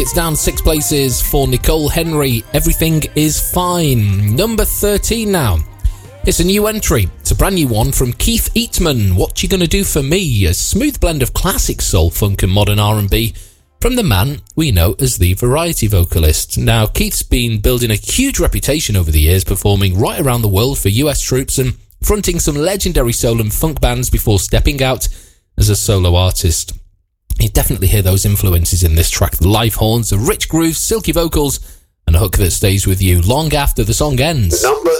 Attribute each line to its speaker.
Speaker 1: It's down 6 places for Nicole Henry, Everything Is Fine. Number 13 now. It's a new entry. It's a brand new one from Keith Eatman, What You Gonna Do For Me? A smooth blend of classic soul, funk and modern R&B from the man we know as the variety vocalist. Now, Keith's been building a huge reputation over the years, performing right around the world for US troops and fronting some legendary soul and funk bands before stepping out as a solo artist. You definitely hear those influences in this track. The live horns, the rich grooves, silky vocals, and a hook that stays with you long after the song ends.
Speaker 2: Number